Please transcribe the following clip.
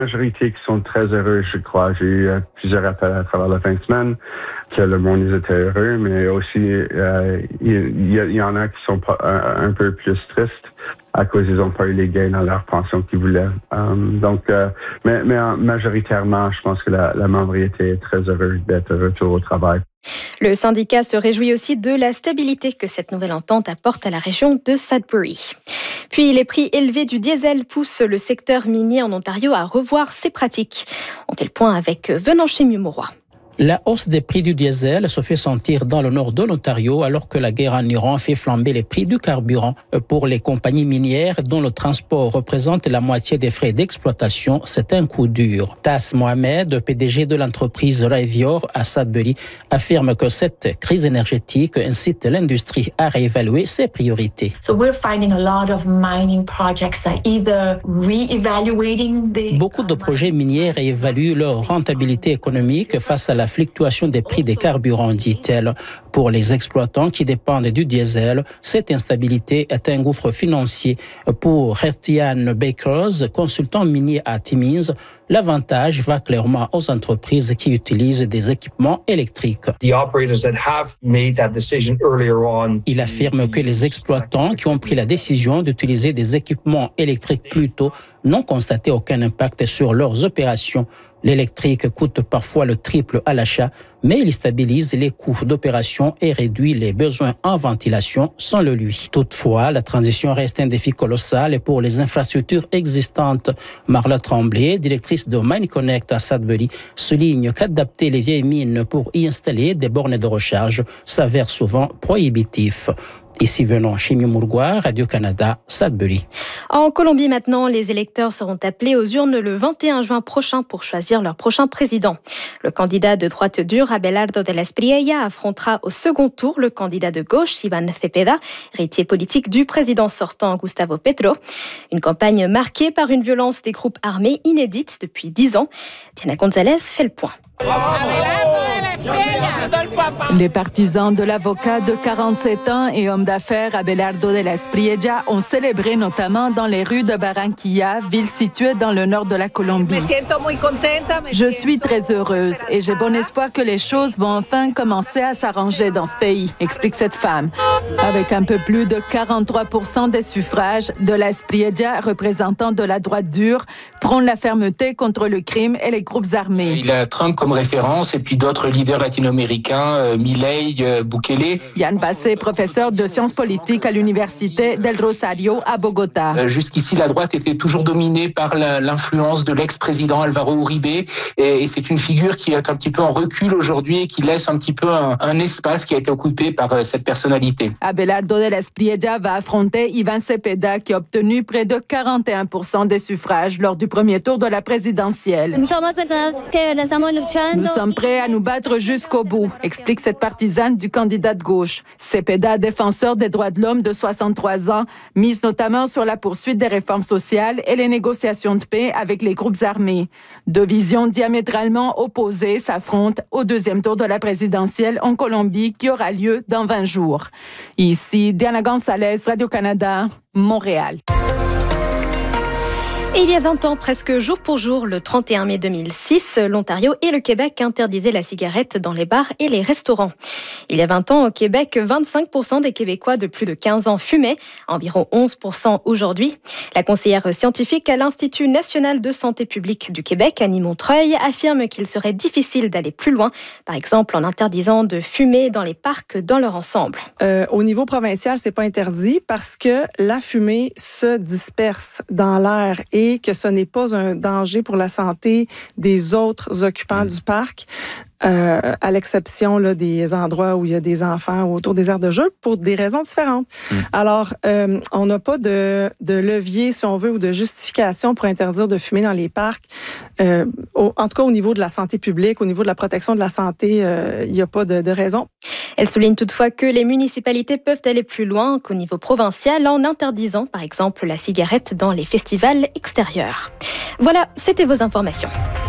majorité qui sont très heureux, je crois. J'ai eu plusieurs appels à travers la fin de semaine que le monde ils étaient heureux, mais aussi il y en a qui sont un peu plus tristes à cause ils n'ont pas eu les gains dans leur pension qu'ils voulaient. Mais majoritairement, je pense que la membrité est très heureuse d'être de retour au travail. Le syndicat se réjouit aussi de la stabilité que cette nouvelle entente apporte à la région de Sudbury. Puis les prix élevés du diesel poussent le secteur minier en Ontario à revoir ses pratiques. On fait le point avec Venant Chimio-Mauroy. La hausse des prix du diesel se fait sentir dans le nord de l'Ontario alors que la guerre en Iran fait flamber les prix du carburant. Pour les compagnies minières dont le transport représente la moitié des frais d'exploitation, c'est un coup dur. Tas Mohamed, PDG de l'entreprise Rayvior à Sudbury, affirme que cette crise énergétique incite l'industrie à réévaluer ses priorités. Beaucoup de projets miniers réévaluent leur rentabilité économique face à la fluctuation des prix des carburants, dit-elle. Pour les exploitants qui dépendent du diesel, cette instabilité est un gouffre financier. Pour Retian Bakers, consultant minier à Timmins, l'avantage va clairement aux entreprises qui utilisent des équipements électriques. Il affirme que les exploitants qui ont pris la décision d'utiliser des équipements électriques plus tôt n'ont constaté aucun impact sur leurs opérations. L'électrique coûte parfois le triple à l'achat, mais il stabilise les coûts d'opération et réduit les besoins en ventilation sans le lui. Toutefois, la transition reste un défi colossal pour les infrastructures existantes. Marla Tremblay, directrice de Mine Connect à Sudbury, souligne qu'adapter les vieilles mines pour y installer des bornes de recharge s'avère souvent prohibitif. Ici Venant Chimio-Mauroy, Radio-Canada, Sudbury. En Colombie maintenant, les électeurs seront appelés aux urnes le 21 juin prochain pour choisir leur prochain président. Le candidat de droite dure, Abelardo de la Espriella, affrontera au second tour le candidat de gauche, Iván Cepeda, héritier politique du président sortant Gustavo Petro. Une campagne marquée par une violence des groupes armés inédite depuis 10 ans. Diana González fait le point. Les partisans de l'avocat de 47 ans et homme d'affaires Abelardo de la Espriella ont célébré notamment dans les rues de Barranquilla, ville située dans le nord de la Colombie. Je suis très heureuse et j'ai bon espoir que les choses vont enfin commencer à s'arranger dans ce pays, explique cette femme. Avec un peu plus de 43% des suffrages, de la Espriella, représentant de la droite dure, prône la fermeté contre le crime et les groupes armés. Il a Trump comme référence et puis d'autres leaders latino-américains, Milei, Bukele. Yann Bassé, professeur de sciences politiques à l'université del Rosario à Bogota. Jusqu'ici, la droite était toujours dominée par l'influence de l'ex-président Álvaro Uribe et c'est une figure qui est un petit peu en recul aujourd'hui et qui laisse un petit peu un espace qui a été occupé par cette personnalité. Abelardo de la Espriella va affronter Iván Cepeda qui a obtenu près de 41% des suffrages lors du premier tour de la présidentielle. Nous sommes prêts à nous battre jusqu'au bout, explique cette partisane du candidat de gauche. Cepeda, défenseur des droits de l'homme de 63 ans, mise notamment sur la poursuite des réformes sociales et les négociations de paix avec les groupes armés. Deux visions diamétralement opposées s'affrontent au deuxième tour de la présidentielle en Colombie qui aura lieu dans 20 jours. Ici, Diana González, Radio-Canada, Montréal. Et il y a 20 ans, presque jour pour jour, le 31 mai 2006, l'Ontario et le Québec interdisaient la cigarette dans les bars et les restaurants. Il y a 20 ans, au Québec, 25% des Québécois de plus de 15 ans fumaient, environ 11% aujourd'hui. La conseillère scientifique à l'Institut national de santé publique du Québec, Annie Montreuil, affirme qu'il serait difficile d'aller plus loin, par exemple en interdisant de fumer dans les parcs dans leur ensemble. Au niveau provincial, c'est pas interdit parce que la fumée se disperse dans l'air et que ce n'est pas un danger pour la santé des autres occupants du parc. À l'exception là, des endroits où il y a des enfants ou autour des aires de jeu, pour des raisons différentes. Alors, on n'a pas de levier, si on veut, ou de justification pour interdire de fumer dans les parcs. En tout cas, au niveau de la santé publique, au niveau de la protection de la santé, il n'y a pas de raison. Elle souligne toutefois que les municipalités peuvent aller plus loin qu'au niveau provincial en interdisant, par exemple, la cigarette dans les festivals extérieurs. Voilà, c'était vos informations.